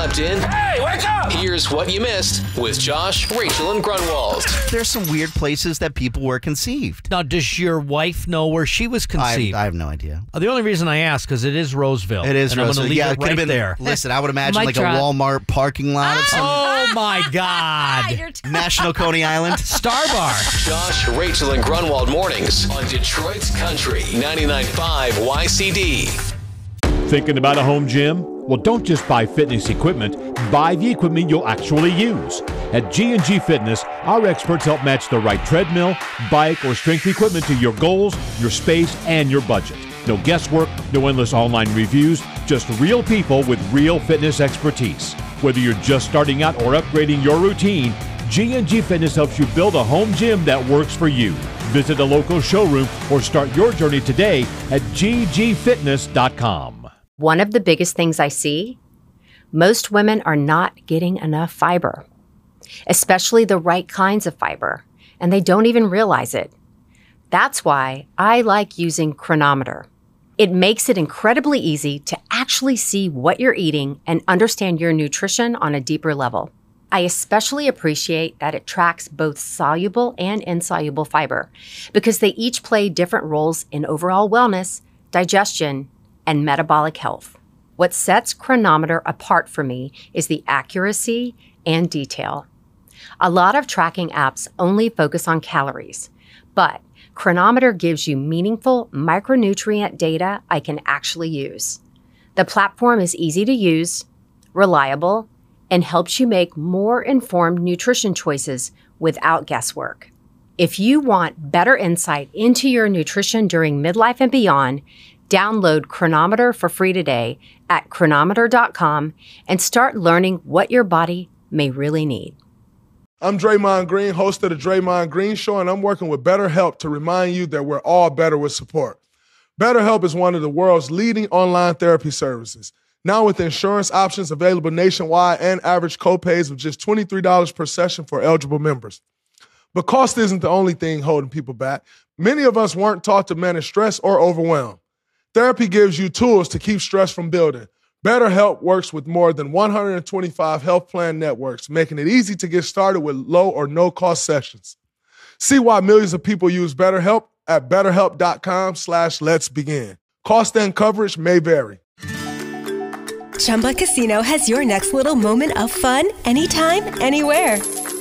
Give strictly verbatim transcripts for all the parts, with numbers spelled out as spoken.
slept in? Hey, wake up! Here's what you missed with Josh, Rachel, and Grunwald. There's some weird places that people were conceived. Now, does your wife know where she was conceived? I, I have no idea. Uh, the only reason I ask because it is Roseville. It is and Roseville. I'm going to leave yeah, it, it could right have been there. Listen, I would imagine Mic like drop. a Walmart parking lot of some Oh my God! You're t- National Coney Island. Star Bar. Josh, Rachel, and Grunwald mornings on Detroit's Country ninety-nine point five Y C D. Thinking about a home gym? Well, don't just buy fitness equipment. Buy the equipment you'll actually use. At G and G Fitness, our experts help match the right treadmill, bike, or strength equipment to your goals, your space, and your budget. No guesswork, no endless online reviews, just real people with real fitness expertise. Whether you're just starting out or upgrading your routine, G and G Fitness helps you build a home gym that works for you. Visit a local showroom or start your journey today at g g fitness dot com. One of the biggest things I see, most women are not getting enough fiber, especially the right kinds of fiber, and they don't even realize it. That's why I like using Chronometer. It makes it incredibly easy to actually see what you're eating and understand your nutrition on a deeper level. I especially appreciate that it tracks both soluble and insoluble fiber because they each play different roles in overall wellness, digestion, and metabolic health. What sets Chronometer apart for me is the accuracy and detail. A lot of tracking apps only focus on calories, but Chronometer gives you meaningful micronutrient data I can actually use. The platform is easy to use, reliable, and helps you make more informed nutrition choices without guesswork. If you want better insight into your nutrition during midlife and beyond, download Chronometer for free today at chronometer dot com and start learning what your body may really need. I'm Draymond Green, host of the Draymond Green Show, and I'm working with BetterHelp to remind you that we're all better with support. BetterHelp is one of the world's leading online therapy services. Now with insurance options available nationwide and average copays of just twenty-three dollars per session for eligible members. But cost isn't the only thing holding people back. Many of us weren't taught to manage stress or overwhelm. Therapy gives you tools to keep stress from building. BetterHelp works with more than one hundred twenty-five health plan networks, making it easy to get started with low or no-cost sessions. See why millions of people use BetterHelp at betterhelp.com slash let's begin. Cost and coverage may vary. Chumba Casino has your next little moment of fun anytime, anywhere.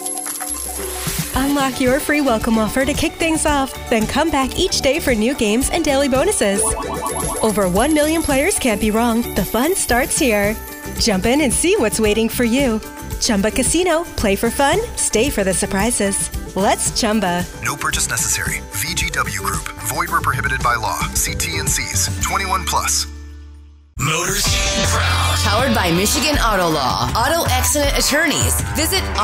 Unlock your free welcome offer to kick things off, then come back each day for new games and daily bonuses. Over one million players can't be wrong. The fun starts here. Jump in and see what's waiting for you. Chumba Casino. Play for fun. Stay for the surprises. Let's Chumba. No purchase necessary. V G W Group. Void where prohibited by law. See T and C's. twenty-one plus. Motor City Proud. Powered by Michigan Auto Law. Auto Accident Attorneys. Visit